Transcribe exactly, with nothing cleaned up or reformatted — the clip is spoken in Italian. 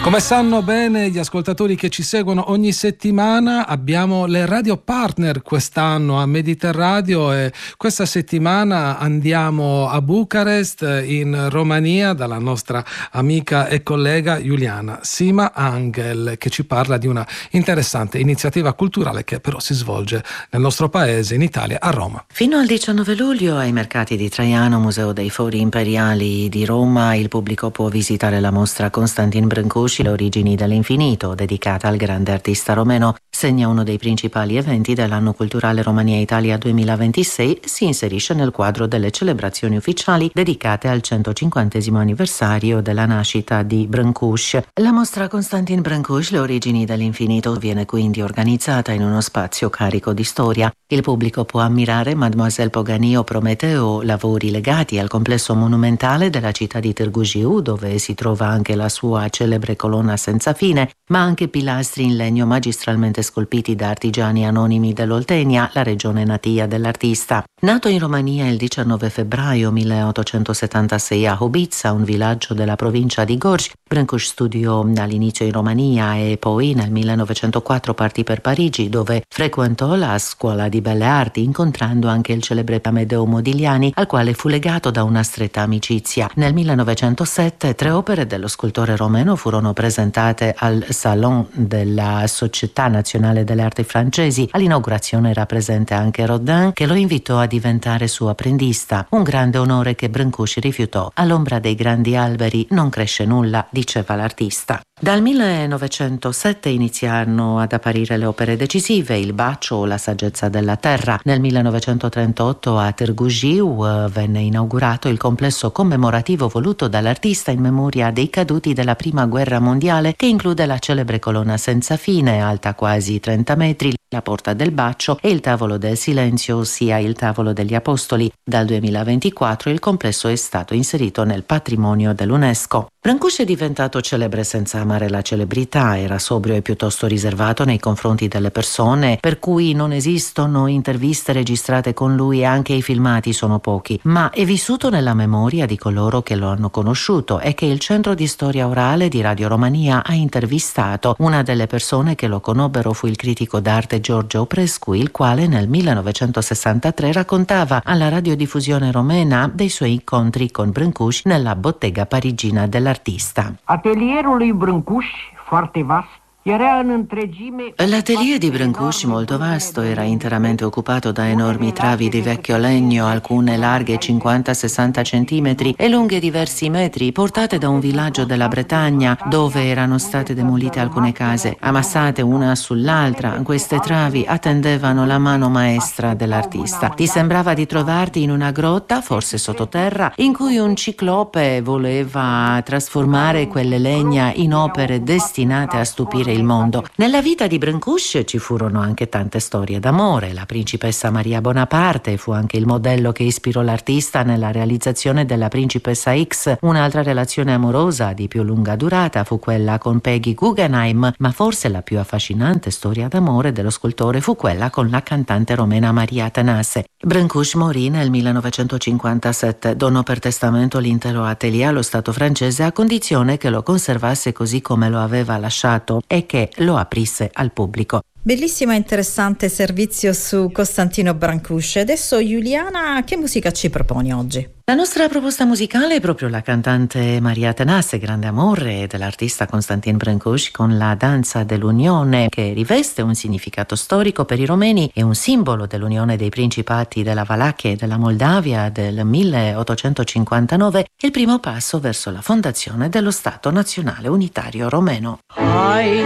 Come sanno bene gli ascoltatori che ci seguono ogni settimana, abbiamo le radio partner quest'anno a Mediterradio e questa settimana andiamo a Bucarest in Romania dalla nostra amica e collega Iuliana Sima Angel, che ci parla di una interessante iniziativa culturale che però si svolge nel nostro paese, in Italia, a Roma. Fino al diciannove luglio ai mercati di Traiano, Museo dei Fori Imperiali di Roma, il pubblico può visitare la mostra Constantin Brâncuși, Le origini dell'infinito, dedicata al grande artista romeno. Segna uno dei principali eventi dell'anno culturale Romania Italia duemilaventisei, si inserisce nel quadro delle celebrazioni ufficiali dedicate al centocinquantesimo anniversario della nascita di Brâncuși. La mostra Constantin Brâncuși, Le origini dell'infinito, viene quindi organizzata in uno spazio carico di storia. Il pubblico può ammirare Mademoiselle Pogani o Prometeo, lavori legati al complesso monumentale della città di Târgu Jiu, dove si trova anche la sua celebre colonna senza fine, ma anche pilastri in legno magistralmente scolpiti da artigiani anonimi dell'Oltenia, la regione natia dell'artista. Nato in Romania il diciannove febbraio milleottocentosettantasei a Hobița, un villaggio della provincia di Gorj, Brâncuși studiò all'inizio in Romania e poi nel millenovecentoquattro partì per Parigi, dove frequentò la scuola di belle arti, incontrando anche il celebre Amedeo Modigliani, al quale fu legato da una stretta amicizia. Nel millenovecentosette tre opere dello scultore romeno furono presentate al Salon della Società Nazionale delle Arti Francesi. All'inaugurazione era presente anche Rodin, che lo invitò a diventare suo apprendista, un grande onore che Brâncuși rifiutò. All'ombra dei grandi alberi non cresce nulla, diceva l'artista. Dal millenovecentosette iniziarono ad apparire le opere decisive, Il bacio o La saggezza della terra. Nel millenovecentotrentotto a Târgu Jiu venne inaugurato il complesso commemorativo voluto dall'artista in memoria dei caduti della prima guerra mondiale, che include la celebre colonna senza fine, alta quasi trenta metri, la porta del bacio e il tavolo del silenzio, ossia il tavolo degli apostoli. Dal duemilaventiquattro il complesso è stato inserito nel patrimonio dell'UNESCO. Brâncuși è diventato celebre senza amare la celebrità, era sobrio e piuttosto riservato nei confronti delle persone, per cui non esistono interviste registrate con lui e anche i filmati sono pochi, ma è vissuto nella memoria di coloro che lo hanno conosciuto e che il Centro di Storia Orale di Radio Romania ha intervistato. Una delle persone che lo conobbero fu il critico d'arte George Oprescu, il quale nel millenovecentosessantatré raccontava alla radiodiffusione romena dei suoi incontri con Brâncuși nella bottega parigina dell'artista. Atelierul lui Brâncuși, foarte vast, era în întregime. L'atelier di Brâncuși, molto vasto, era interamente occupato da enormi travi di vecchio legno, alcune larghe cinquanta sessanta centimetri e lunghe diversi metri, portate da un villaggio della Bretagna, dove erano state demolite alcune case, ammassate una sull'altra. Queste travi attendevano la mano maestra dell'artista. Ti sembrava di trovarti in una grotta, forse sottoterra, in cui un ciclope voleva trasformare quelle legna in opere destinate a stupire il mondo. Nella vita di Brâncuși ci furono anche tante storie d'amore. La principessa Maria Bonaparte fu anche il modello che ispirò l'artista nella realizzazione della Principessa X. Un'altra relazione amorosa di più lunga durata fu quella con Peggy Guggenheim, ma forse la più affascinante storia d'amore dello scultore fu quella con la cantante romena Maria Tănase. Brâncuși morì nel millenovecentocinquantasette, donò per testamento l'intero atelier allo Stato francese a condizione che lo conservasse così come lo aveva lasciato e che lo aprisse al pubblico. Bellissimo e interessante servizio su Costantino Brâncuși. Adesso Iuliana, che musica ci proponi oggi? La nostra proposta musicale è proprio la cantante Maria Tănase, grande amore dell'artista Constantin Brâncuși, con la danza dell'unione, che riveste un significato storico per i romeni e un simbolo dell'unione dei principati della Valacchia e della Moldavia del milleottocentocinquantanove, il primo passo verso la fondazione dello Stato nazionale unitario romeno. Hai